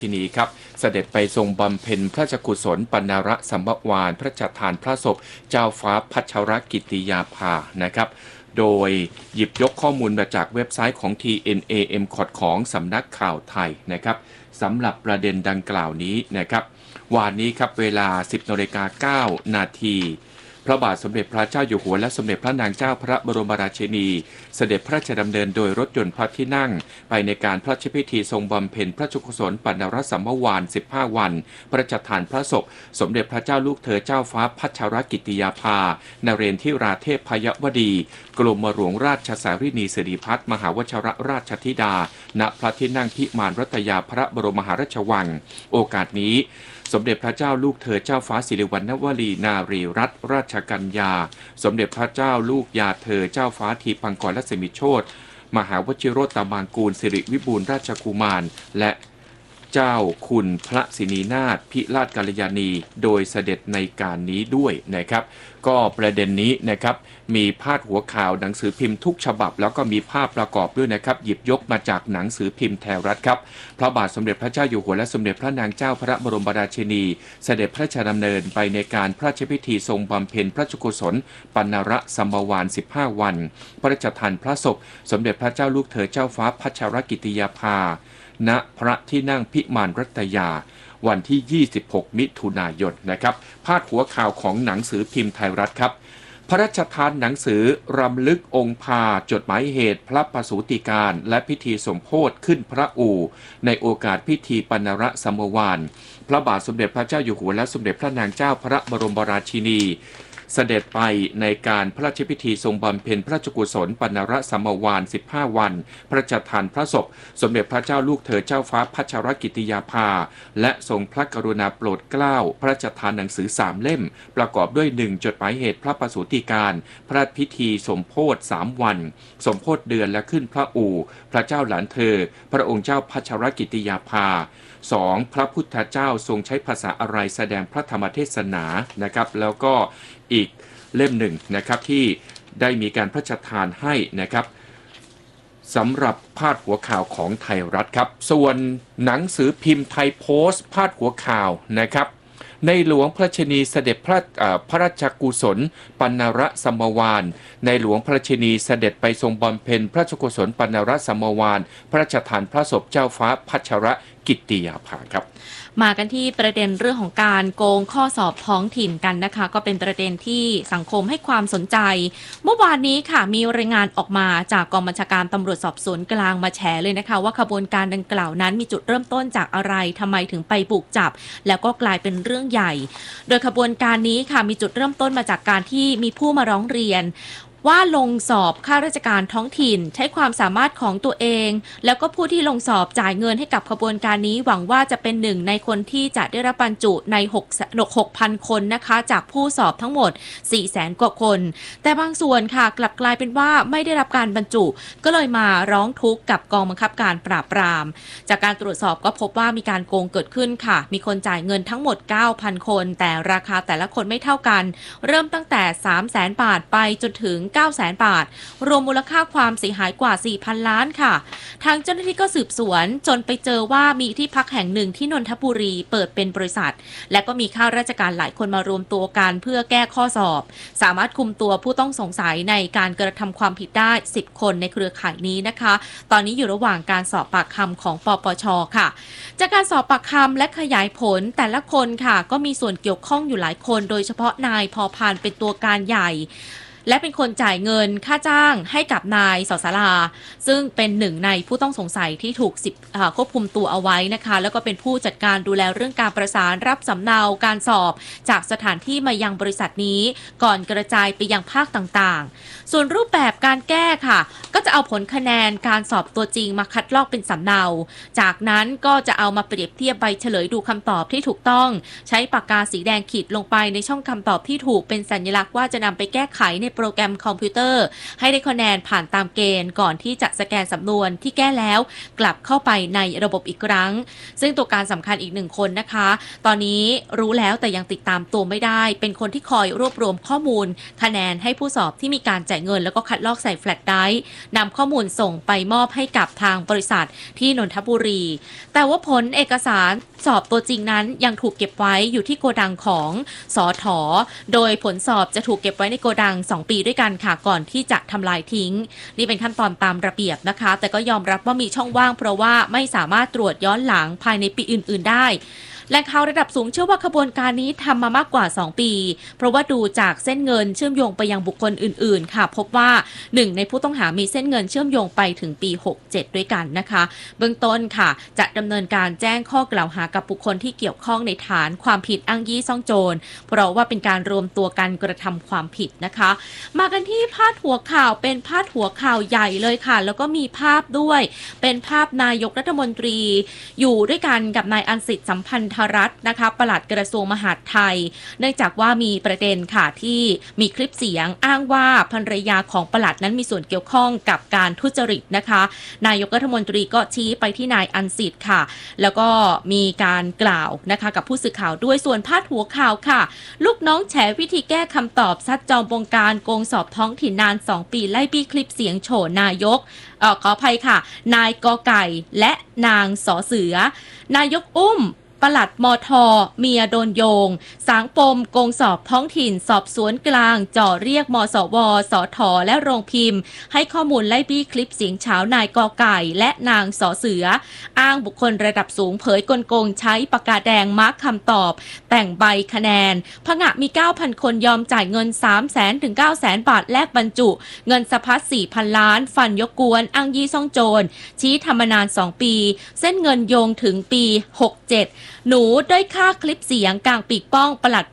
ที่นี้ครับเสด็จไปทรงบำเพ็ญพระราชกุศลปณรสัมภวานพระราชทานพระศพเจ้าฟ้าพัชรกิติยาภานะครับโดยหยิบยกข้อมูลมาจากเว็บไซต์ของ TNAMCOT ของสำนักข่าวไทยนะครับสำหรับประเด็นดังกล่าวนี้นะครับวันนี้ครับเวลา 10:09 นาทีพระบาทสมเด็จพระเจ้าอยู่หัวและสมเด็จพระนางเจ้าพระบรมราชินีเสด็จพระราชดำเนินโดยรถยนต์พระที่นั่งไปในการพระราชพิธีทรงบำเพ็ญพระราชกุศลปณรสัมภวาน15 วันพระราชทานพระศพสมเด็จพระเจ้าลูกเธอเจ้าฟ้าพัชรกิติยาภานเรนทิราเทพพยวดีกรมหลวงราชสารินีสิริพัฒน์มหาวชิรราชธิดาณพระที่นั่งพิมานรัตยาพระบรมมหาราชวังโอกาสนี้สมเด็จพระเจ้าลูกเธอเจ้าฟ้าสิริวัณณวรีนารีรัตนราชกัญญาสมเด็จพระเจ้าลูกยาเธอเจ้าฟ้าทีปังกรและสมิโชติมหาวชิโรตมางกูลสิริวิบูลย์ราชกุมารและเจ้าคุณพระศินีนาถพิราชกัลยาณีโดยเสด็จในการนี้ด้วยนะครับก็ประเด็นนี้นะครับมีพาดหัวข่าวหนังสือพิมพ์ทุกฉบับแล้วก็มีภาพประกอบด้วยนะครับหยิบยกมาจากหนังสือพิมพ์ไทยรัฐครับพระบาทสมเด็จพระเจ้าอยู่หัวและสมเด็จพระนางเจ้าพระบรมราชินีเสด็จพระราชดำเนินไปในการพระราชพิธีทรงบำเพ็ญพระราชกุศลปณรสัมภวาน15 วันพระราชทานพระศพสมเด็จพระเจ้าลูกเธอเจ้าฟ้าพัชรกิติยาภาณพระที่นั่งพิมานรัตยาวันที่ 26 มิถุนายนนะครับพาดหัวข่าวของหนังสือพิมพ์ไทยรัฐครับพระราชทานหนังสือรำลึกองค์พาจดหมายเหตุพระประสูติการและพิธีสมโภชขึ้นพระอู่ในโอกาสพิธีปณรสัมภวานพระบาทสมเด็จพระเจ้าอยู่หัวและสมเด็จพระนางเจ้าพระบรมราชินีเสด็จไปในการพระราชพิธีทรงบำเพ็ญพระราชกุศลปณรสัมภวาน15 วันพระราชทานพระศพสมเด็จพระเจ้าลูกเธอเจ้าฟ้าพัชรกิติยาภาและทรงพระกรุณาโปรดเกล้าพระราชทานหนังสือ3 เล่มประกอบด้วย1จดหมายเหตุพระประสูติการพระราชพิธีสมโภช3 วันสมโภชเดือนและขึ้นพระอู่พระเจ้าหลานเธอพระองค์เจ้าพัชรกิติยาภา2พระพุทธเจ้าทรงใช้ภาษาอะไรแสดงพระธรรมเทศนานะครับแล้วก็อีกเล่มหนึ่งนะครับที่ได้มีการพระราชทานให้นะครับสำหรับพาดหัวข่าวของไทยรัฐครับส่วนหนังสือพิมพ์ไทยโพสต์พาดหัวข่าวนะครับในหลวงพระราชินีเสด็จพระราชกุศลปณรสัมภวานในหลวงพระราชินีเสด็จไปทรงบำเพ็ญพระราชกุศลปณรสัมภวานพระราชทานพระศพเจ้าฟ้าพัชรกิติยาภาครับมากันที่ประเด็นเรื่องของการโกงข้อสอบท้องถิ่นกันนะคะก็เป็นประเด็นที่สังคมให้ความสนใจเมื่อวานนี้ค่ะมีรายงานออกมาจากกองบัญชาการตำรวจสอบสวนกลางมาแฉเลยนะคะว่าขบวนการดังกล่าวนั้นมีจุดเริ่มต้นจากอะไรทำไมถึงไปบุกจับแล้วก็กลายเป็นเรื่องใหญ่โดยขบวนการนี้ค่ะมีจุดเริ่มต้นมาจากการที่มีผู้มาร้องเรียนว่าลงสอบข้าราชการท้องถิ่นใช้ความสามารถของตัวเองแล้วก็ผู้ที่ลงสอบจ่ายเงินให้กับขบวนการนี้หวังว่าจะเป็นหนึ่งในคนที่จะได้รับบรรจุใน 6,000 คนนะคะจากผู้สอบทั้งหมด 400,000 กว่าคนแต่บางส่วนค่ะกลับกลายเป็นว่าไม่ได้รับการบรรจุก็เลยมาร้องทุกข์กับกองบังคับการปราบปรามจากการตรวจสอบก็พบว่ามีการโกงเกิดขึ้นค่ะมีคนจ่ายเงินทั้งหมด 9,000 คนแต่ราคาแต่ละคนไม่เท่ากันเริ่มตั้งแต่ 300,000 บาทไปจนถึง900,000 บาทรวมมูลค่าความเสียหายกว่า 4,000 ล้านค่ะทางเจ้าหน้าที่ก็สืบสวนจนไปเจอว่ามีที่พักแห่งหนึ่งที่นนทบุรีเปิดเป็นบริษัทและก็มีข้าราชการหลายคนมารวมตัวกันเพื่อแก้ข้อสอบสามารถคุมตัวผู้ต้องสงสัยในการกระทำความผิดได้10 คนในเครือข่ายนี้นะคะตอนนี้อยู่ระหว่างการสอบปากคำของปปช.ค่ะจากการสอบปากคำและขยายผลแต่ละคนค่ะก็มีส่วนเกี่ยวข้องอยู่หลายคนโดยเฉพาะนายพอพานเป็นตัวการใหญ่และเป็นคนจ่ายเงินค่าจ้างให้กับนายสศราซึ่งเป็นหนึ่งในผู้ต้องสงสัยที่ถูกควบคุมตัวเอาไว้นะคะแล้วก็เป็นผู้จัดการดูแลเรื่องการประสานรับสำเนาการสอบจากสถานที่มายังบริษัทนี้ก่อนกระจายไปยังภาคต่างๆส่วนรูปแบบการแก้ค่ะก็จะเอาผลคะแนนการสอบตัวจริงมาคัดลอกเป็นสำเนาจากนั้นก็จะเอามาเปรียบเทียบใบเฉลยดูคำตอบที่ถูกต้องใช้ปากกาสีแดงขีดลงไปในช่องคำตอบที่ถูกเป็นสัญลักษณ์ว่าจะนำไปแก้ไขในโปรแกรมคอมพิวเตอร์ให้ได้คะแนนผ่านตามเกณฑ์ก่อนที่จะสแกนสำนวนที่แก้แล้วกลับเข้าไปในระบบอีกครั้งซึ่งตัวการสำคัญอีก1 คนนะคะตอนนี้รู้แล้วแต่ยังติดตามตัวไม่ได้เป็นคนที่คอยรวบรวมข้อมูลคะแนนให้ผู้สอบที่มีการจ่ายเงินแล้วก็คัดลอกใส่แฟลชไดรฟ์นำข้อมูลส่งไปมอบให้กับทางบริษัทที่นนทบุรีแต่ว่าผลเอกสารสอบตัวจริงนั้นยังถูกเก็บไว้อยู่ที่โกดังของสท.โดยผลสอบจะถูกเก็บไว้ในโกดัง2 ปีด้วยกันค่ะก่อนที่จะทำลายทิ้งนี่เป็นขั้นตอนตามระเบียบนะคะแต่ก็ยอมรับว่ามีช่องว่างเพราะว่าไม่สามารถตรวจย้อนหลังภายในปีอื่นๆได้แหล่งข่าวระดับสูงเชื่อว่าขบวนการนี้ทำมามากกว่า2 ปีเพราะว่าดูจากเส้นเงินเชื่อมโยงไปยังบุคคลอื่นๆค่ะพบว่า1 ในผู้ต้องหามีเส้นเงินเชื่อมโยงไปถึงปี 67 ด้วยกันนะคะเบื้องต้นค่ะจะดำเนินการแจ้งข้อกล่าวหากับบุคคลที่เกี่ยวข้องในฐานความผิดอ้างยี่ซ่องโจรเพราะว่าเป็นการรวมตัวกันกระทำความผิดนะคะมากันที่พาดหัวข่าวเป็นพาดหัวข่าวใหญ่เลยค่ะแล้วก็มีภาพด้วยเป็นภาพนายกรัฐมนตรีอยู่ด้วยกันกับนายอันสิทธิ์สัมพันธรัตน์นะคะปลัดกระทรวงมหาดไทยเนื่องจากว่ามีประเด็นค่ะที่มีคลิปเสียงอ้างว่าภรรยาของปลัดนั้นมีส่วนเกี่ยวข้องกับการทุจริตนะคะนายกรัฐมนตรีก็ชี้ไปที่นายอันสิทธิ์ค่ะแล้วก็มีการกล่าวนะคะกับผู้สื่อข่าวด้วยส่วนพาดหัวข่าวค่ะลูกน้องแฉวิธีแก้คำตอบซัดจอมบงการโกงสอบท้องถิ่นนาน2 ปีไล่บี้คลิปเสียงโฉนายกขออภัยค่ะนายกไก่และนางสอเสือนายกอุ้มปลัดมท.เมียโดนโยงสางปมโกงสอบท้องถิ่นสอบสวนกลางจ่อเรียกมสวสทและโรงพิมพ์ให้ข้อมูลไล่บี้คลิปเสียงเช้านายกไก่และนางสอเสืออ้างบุคคลระดับสูงเผยกลโกงใช้ปากกาแดงมาร์คคำตอบแต่งใบคะแนนผงะมี 9,000 คนยอมจ่ายเงิน 300,000 ถึง 900,000 บาทแลกบรรจุเงินสะพัด 4,000 ล้านฟันยกกวนอ้างยี่ซ่องโจรชี้ทำมานาน2 ปีเส้นเงินโยงถึงปี 67หนูด้อยค่าคลิปเสียงกลางปีกป้องปลัด